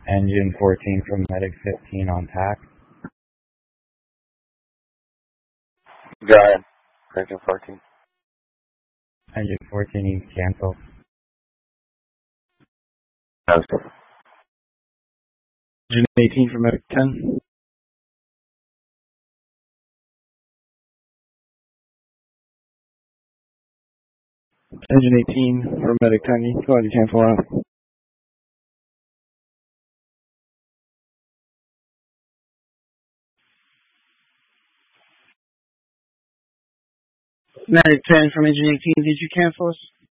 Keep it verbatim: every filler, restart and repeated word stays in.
Engine fourteen from Medic fifteen on tack. Go ahead. Engine fourteen. Engine fourteen needs cancel. Cancel. Engine eighteen from Medic ten. Engine eighteen from Medic ten. You go ahead and cancel out. Medic ten from Engine eighteen. Did you cancel us?